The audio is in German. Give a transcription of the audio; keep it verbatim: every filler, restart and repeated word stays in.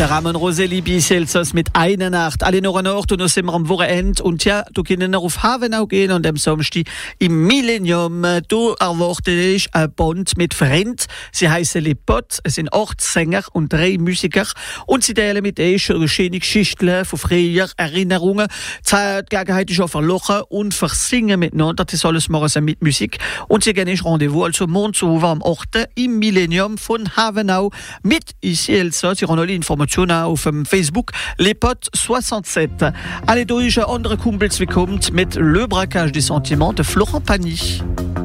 Der Ramon Roseli Biselsos mit einer Nacht. Alle noch eine Nacht und noch sind wir am Wochenende. Und ja, du kannst noch auf Havenau gehen und am Samstag im Millennium. Du erwartest ein Band mit Freunden. Sie heißen Les Potes. Es sind acht Sänger und drei Musiker. Und sie teilen mit euch schöne Geschichten von früher, Erinnerungen. Die Gelegenheit ist auch verlochen und versingen miteinander. Das alles machen sie mit Musik. Und sie gehen ein Rendezvous, also morgen zu am achten im Millennium von Havenau mit Iselsos. Sie haben alle Informationen auf dem Facebook Les Potes soixante-sept. Allez, da ist ein anderer Kumpel willkommen mit Le Braquage des Sentiments de Florent Pagny.